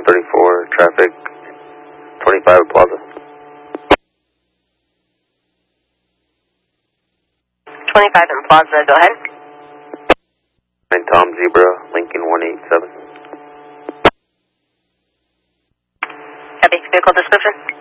134, traffic 25 at Plaza. 25 in Plaza, go ahead. And Tom Zebra, Lincoln 187. Copy, vehicle description.